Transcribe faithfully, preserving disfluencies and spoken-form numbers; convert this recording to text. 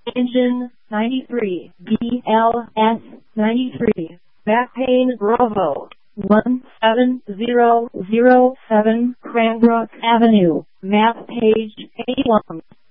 Engine ninety-three, B L S ninety-three, McPain Bravo, one seven zero zero seven Cranbrook Avenue, map page eighty-one.